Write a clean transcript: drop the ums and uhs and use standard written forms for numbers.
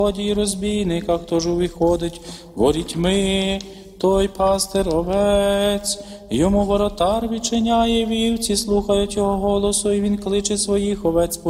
злодій, розбійника, хто ж увіходить ворітьми, той пастир овець. Йому воротар відчиняє, вівці слухають його голосу, і він кличе своїх овець